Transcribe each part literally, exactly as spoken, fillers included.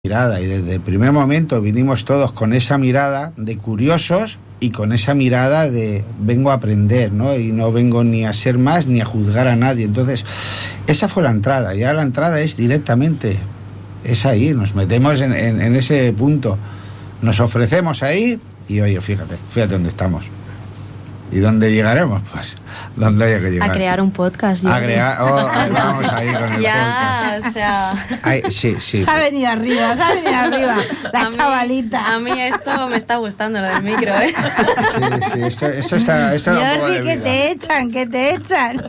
mirada, y desde el primer momento vinimos todos con esa mirada de curiosos y con esa mirada de vengo a aprender, ¿no? Y no vengo ni a ser más ni a juzgar a nadie. Entonces, esa fue la entrada. Ya la entrada es directamente, es ahí, nos metemos en, en, en ese punto, nos ofrecemos ahí y oye, fíjate, fíjate dónde estamos. ¿Y dónde llegaremos? Pues donde haya que llegar. A crear un podcast. A crear, oh, ahí vamos ahí con el ya, podcast. O sea... Ay, sí, sí. Se ha venido arriba, se ha venido arriba. La a chavalita. Mí, a mí esto me está gustando, lo del micro, ¿eh? Sí, sí, esto, esto está... Esto da un poco Jordi, de que vida. te echan, que te echan.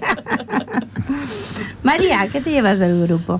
María, ¿qué te llevas del grupo?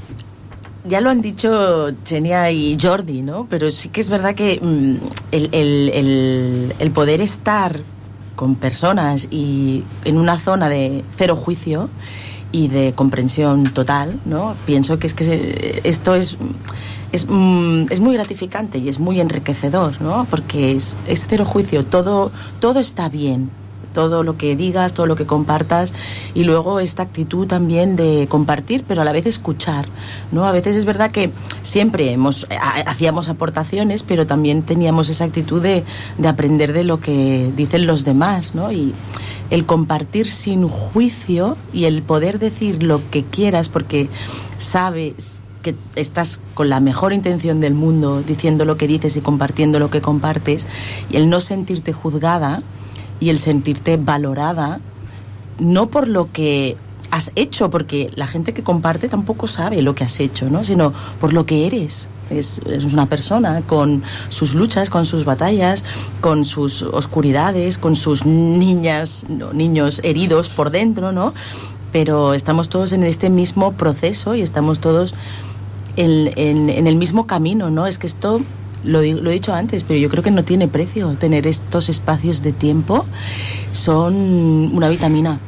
Ya lo han dicho Xenia y Jordi, ¿no? Pero sí que es verdad que mm, el, el, el, el poder estar con personas y en una zona de cero juicio y de comprensión total, ¿no? Pienso que es que esto es es, mm, es muy gratificante y es muy enriquecedor, ¿no? Porque es, es cero juicio, todo todo está bien. Todo lo que digas, todo lo que compartas, y luego esta actitud también de compartir, pero a la vez escuchar, ¿no? A veces es verdad que siempre hemos hacíamos aportaciones, pero también teníamos esa actitud de, de aprender de lo que dicen los demás, ¿no? Y el compartir sin juicio y el poder decir lo que quieras, porque sabes que estás con la mejor intención del mundo, diciendo lo que dices y compartiendo lo que compartes, y el no sentirte juzgada y el sentirte valorada, no por lo que has hecho, porque la gente que comparte tampoco sabe lo que has hecho, ¿no? Sino por lo que eres. Es, es una persona con sus luchas, con sus batallas, con sus oscuridades, con sus niñas, no, niños heridos por dentro, ¿no? Pero estamos todos en este mismo proceso y estamos todos en, en, en el mismo camino, ¿no? Es que esto... Lo, lo he dicho antes, pero yo creo que no tiene precio tener estos espacios de tiempo. Son una vitamina.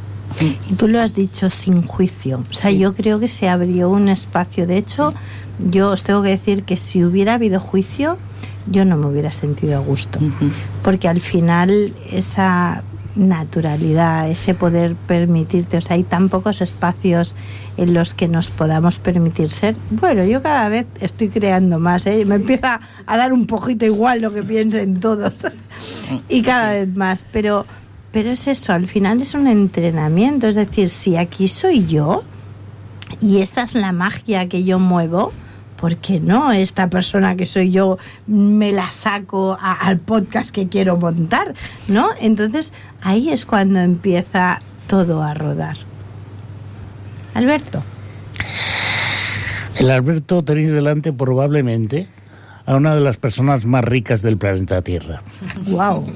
Y tú lo has dicho sin juicio. O sea, sí. Yo creo que se abrió un espacio. De hecho, sí. Yo os tengo que decir que si hubiera habido juicio, yo no me hubiera sentido a gusto. Uh-huh. Porque al final esa naturalidad, ese poder permitirte, o sea, hay tan pocos espacios en los que nos podamos permitir ser. Bueno, yo cada vez estoy creando más, ¿eh? Me empieza a dar un poquito igual lo que piensen todos y cada vez más, pero pero es eso, al final es un entrenamiento, es decir, si aquí soy yo y esta es la magia que yo muevo, ¿por qué no? Esta persona que soy yo me la saco a, al podcast que quiero montar, ¿no? Entonces ahí es cuando empieza todo a rodar. Alberto. El Alberto tenéis delante probablemente a una de las personas más ricas del planeta Tierra. Wow.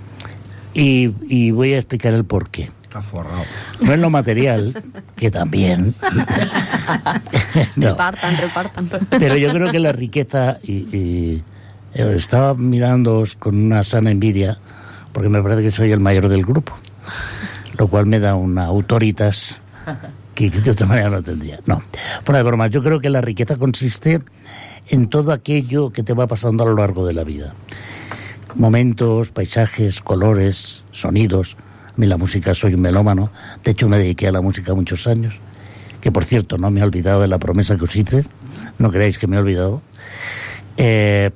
Y, y voy a explicar el porqué. Está forrado. No es lo material, que también. No. Repartan, repartan. Pero yo creo que la riqueza, y, y estaba mirándoos con una sana envidia, porque me parece que soy el mayor del grupo, lo cual me da una autoritas que de otra manera no tendría. No, fuera de bromas, yo creo que la riqueza consiste en todo aquello que te va pasando a lo largo de la vida. Momentos, paisajes, colores, sonidos. A mí la música, soy un melómano, de hecho me dediqué a la música muchos años, que por cierto no me he olvidado de la promesa que os hice, no creáis que me he olvidado. Eh,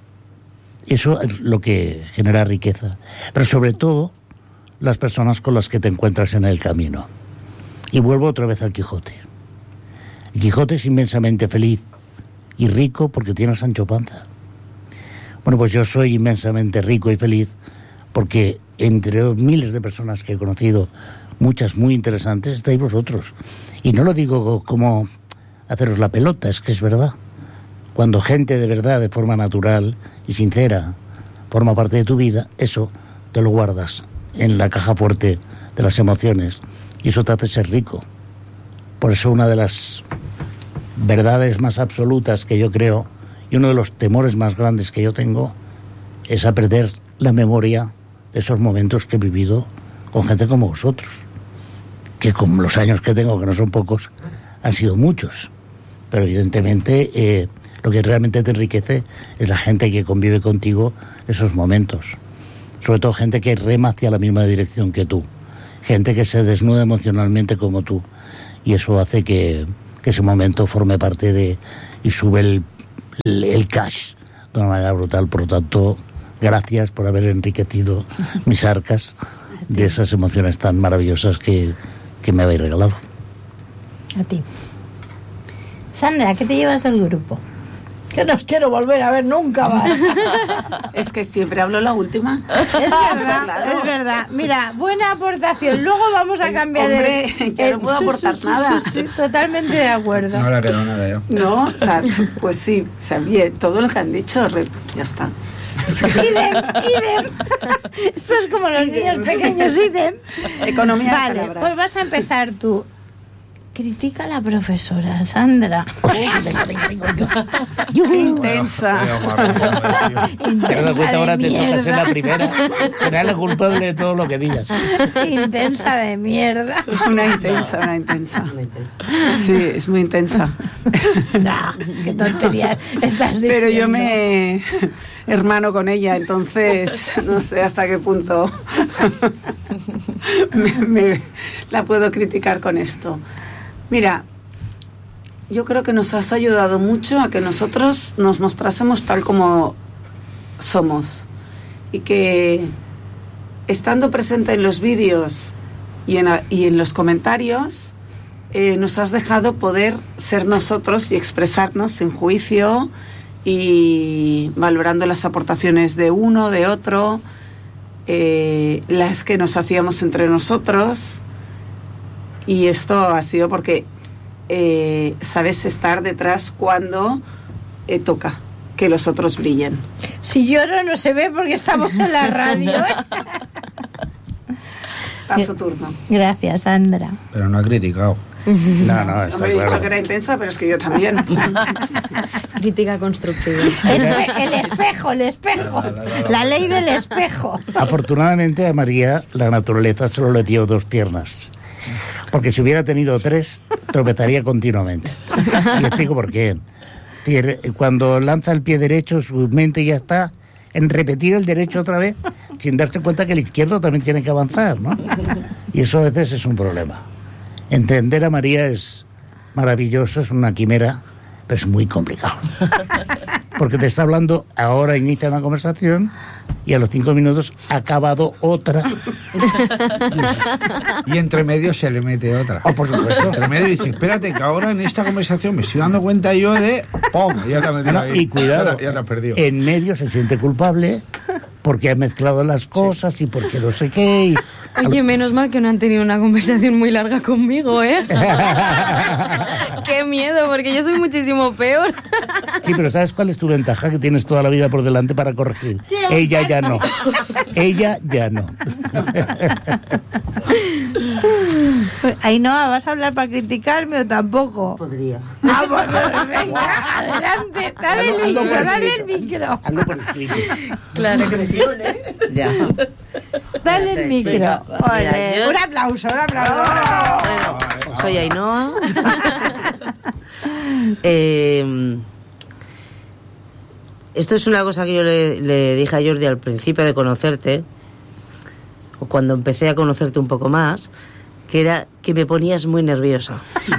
eso es lo que genera riqueza, pero sobre todo las personas con las que te encuentras en el camino. Y vuelvo otra vez al Quijote. El Quijote es inmensamente feliz y rico porque tiene a Sancho Panza. Bueno, pues yo soy inmensamente rico y feliz porque entre miles de personas que he conocido, muchas muy interesantes, estáis vosotros. Y no lo digo como haceros la pelota, es que es verdad. Cuando gente de verdad, de forma natural y sincera, forma parte de tu vida, eso te lo guardas en la caja fuerte de las emociones y eso te hace ser rico. Por eso una de las verdades más absolutas que yo creo y uno de los temores más grandes que yo tengo es a perder la memoria de esos momentos que he vivido con gente como vosotros, que con los años que tengo, que no son pocos, han sido muchos, pero evidentemente eh, lo que realmente te enriquece es la gente que convive contigo esos momentos, sobre todo gente que rema hacia la misma dirección que tú, gente que se desnuda emocionalmente como tú, y eso hace que, que ese momento forme parte de, y sube el, el, el cash de una manera brutal. Por lo tanto, gracias por haber enriquecido mis arcas de esas emociones tan maravillosas que, que me habéis regalado. A ti. Sandra, ¿qué te llevas del grupo? Que no os quiero volver a ver nunca más. Es que siempre hablo la última. Es verdad, claro. Es verdad. Mira, buena aportación. Luego vamos a cambiar. Hombre, el, ya el, no puedo sí, aportar sí, nada. Sí, sí, totalmente de acuerdo. No le ha quedado nada yo. No, o sea, pues sí, o sea, bien, todo lo que han dicho, re, ya está. Idem, idem. Esto es como los niños pequeños, idem. Economía de Vale, palabras. pues vas a empezar tú. Critica a la profesora, Sandra. ¡Qué intensa! Te has dado cuenta ahora, te toca ser la primera. Serás la culpable de todo lo que digas. Intensa de mierda. Una intensa, una intensa. Sí, es muy intensa. No, qué tontería estás diciendo. Pero yo me hermano con ella, entonces no sé hasta qué punto me, me, la puedo criticar con esto. Mira, yo creo que nos has ayudado mucho a que nosotros nos mostrásemos tal como somos y que estando presente en los vídeos y en, y en los comentarios eh, nos has dejado poder ser nosotros y expresarnos sin juicio y valorando las aportaciones de uno, de otro, eh, las que nos hacíamos entre nosotros. Y esto ha sido porque eh, sabes estar detrás cuando eh, toca que los otros brillen. Si lloro no se ve porque estamos en la radio, ¿eh? Paso turno. Gracias, Sandra. Pero no ha criticado. No, no, No está me he dicho claro. que era intensa, pero es que yo también. Crítica constructiva. Espe- el espejo, el espejo. La ley del espejo. Afortunadamente a María la naturaleza solo le dio dos piernas. Porque si hubiera tenido tres, tropezaría continuamente. Y le explico por qué. Cuando lanza el pie derecho, su mente ya está en repetir el derecho otra vez, sin darse cuenta que el izquierdo también tiene que avanzar, ¿no? Y eso a veces es un problema. Entender a María es maravilloso, es una quimera, pero es muy complicado. Porque te está hablando, ahora inicia una conversación y a los cinco minutos ha acabado otra. Y entre medio se le mete otra. Oh, por supuesto. Entre medio dice, espérate, que ahora en esta conversación me estoy dando cuenta yo de... ¡Pum! Ya te ha metido No, ahí. y cuidado, Ya te- ya te has perdido. en medio se siente culpable porque ha mezclado las cosas y porque no sé qué. Y... Oye, menos mal que no han tenido una conversación muy larga conmigo, ¿eh? Qué miedo, porque yo soy muchísimo peor. Sí, pero ¿sabes cuál es tu ventaja? Que tienes toda la vida por delante para corregir. Ella ya no. Ella ya no. Ainhoa, ¿vas a hablar para criticarme o tampoco? Podría. Ah, pues, pues, venga, adelante. Dale el micro, dale el micro. Hazlo por escrito. Claro que sí. Ya. Dale el micro. Venga, Ole, mira, yo- un aplauso, un aplauso. Bueno, soy Ainhoa. eh, esto es una cosa que yo le, le dije a Jordi al principio de conocerte, o cuando empecé a conocerte un poco más, que era que me ponías muy nerviosa.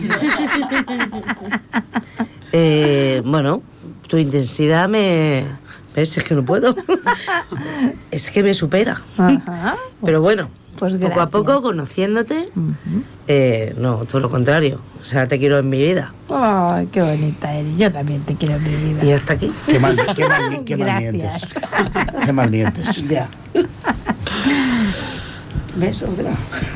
eh, bueno, tu intensidad me... ¿Ves? Es que no puedo. Es que me supera. Ajá. Pero bueno, Pues poco a gracias. poco, conociéndote, eh, no, todo lo contrario. O sea, te quiero en mi vida. Ay, qué bonita eres. Yo también te quiero en mi vida. Y hasta aquí. Qué mal, qué mal, qué mal Gracias. mientes. Qué mal mientes. Ya. ¿Ves? Otra.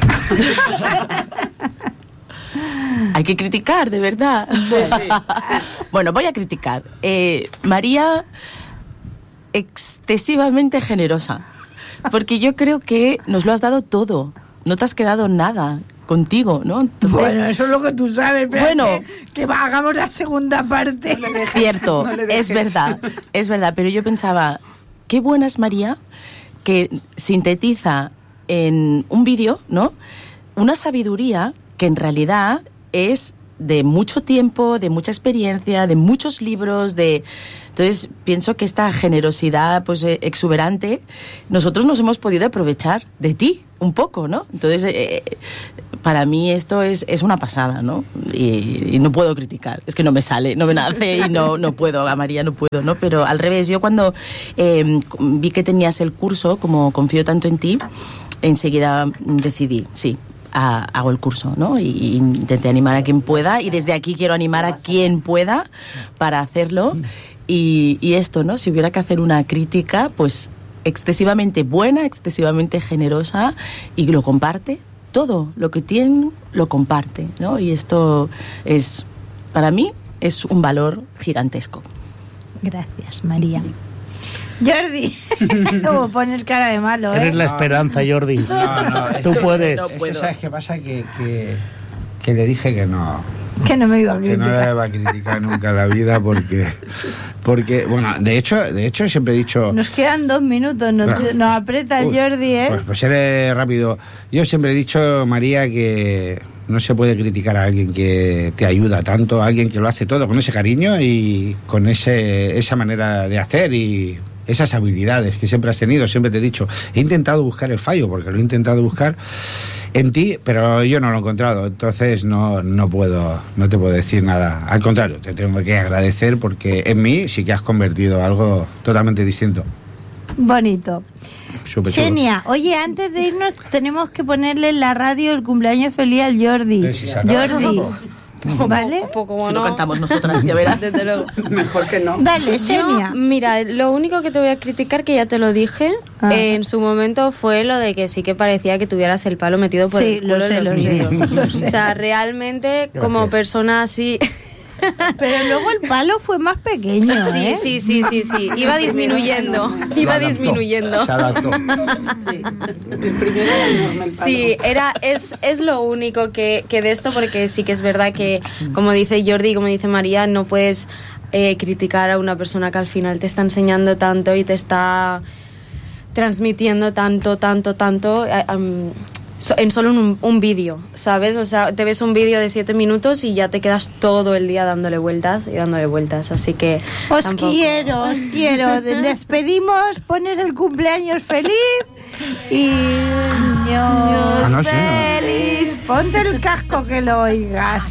Hay que criticar, de verdad. Bueno, voy a criticar. Eh, María, excesivamente generosa. Porque yo creo que nos lo has dado todo. No te has quedado nada contigo, ¿no? Entonces, Bueno, eso es lo que tú sabes. Pero Bueno. que, que hagamos la segunda parte. cierto, no le dejes. es verdad, es verdad. Pero yo pensaba, qué buena es María, que sintetiza en un vídeo, ¿no? Una sabiduría que en realidad es de mucho tiempo, de mucha experiencia, de muchos libros, de... Entonces, pienso que esta generosidad pues exuberante, nosotros nos hemos podido aprovechar de ti un poco, ¿no? Entonces, eh, para mí esto es, es una pasada, ¿no? Y, y no puedo criticar, es que no me sale, no me nace y no, no puedo, a María no puedo, ¿no? Pero al revés, yo cuando eh, vi que tenías el curso, como confío tanto en ti, enseguida decidí, sí, a, hago el curso, ¿no? Y, y intenté animar a quien pueda, y desde aquí quiero animar a quien pueda para hacerlo. Y, y esto, ¿no? Si hubiera que hacer una crítica, pues excesivamente buena, excesivamente generosa, y lo comparte, todo lo que tiene lo comparte, ¿no? Y esto es, para mí, es un valor gigantesco. Gracias, María. Jordi, como pones cara de malo, ¿eh? Eres la esperanza, Jordi. No, no, Tú es que- puedes. es que, ¿sabes qué pasa? Que, que, que le dije que no, Que no me iba a que no criticar. le iba a criticar nunca en la vida porque, porque bueno, de hecho, de hecho siempre he dicho... Nos quedan dos minutos, nos, Claro. nos aprieta el Uy, Jordi, ¿eh? Pues, pues seré rápido. Yo siempre he dicho, María, que no se puede criticar a alguien que te ayuda tanto, a alguien que lo hace todo con ese cariño y con ese, esa manera de hacer y esas habilidades que siempre has tenido. Siempre te he dicho, he intentado buscar el fallo, porque lo he intentado buscar en ti, pero yo no lo he encontrado. Entonces no, no puedo, no te puedo decir nada. Al contrario, te tengo que agradecer porque en mí sí que has convertido algo totalmente distinto. Bonito. Súper chulo. Genia, oye, antes de irnos tenemos que ponerle en la radio el cumpleaños feliz al Jordi. Eh, si se acaba. Jordi, ¿vale? Poco, como Si lo no. cantamos nosotras, ya verás. Desde luego. Mejor que no. Dale, Yo, Genia. mira, lo único que te voy a criticar, que ya te lo dije, Ajá. eh, en su momento fue lo de que sí que parecía que tuvieras el palo metido por Sí, el culo lo sé, en los lo sé, vídeos. lo sé. O sea, realmente, como Gracias. persona así... Pero luego el palo fue más pequeño, Sí, ¿eh? sí, sí, sí, sí. Iba disminuyendo. Iba Lo adaptó, disminuyendo. Se adaptó. El primero era enorme el palo. Sí, era, es, es lo único que, que de esto, porque sí que es verdad que, como dice Jordi, como dice María, no puedes eh, criticar a una persona que al final te está enseñando tanto y te está transmitiendo tanto, tanto, tanto eh, um, so- en solo un, un vídeo, ¿sabes? O sea, te ves un vídeo de siete minutos y ya te quedas todo el día dándole vueltas y dándole vueltas, así que... Os tampoco- quiero, os quiero. Despedimos, pones el cumpleaños feliz y... Ah, no, sí, no. Ponte el casco que lo oigas.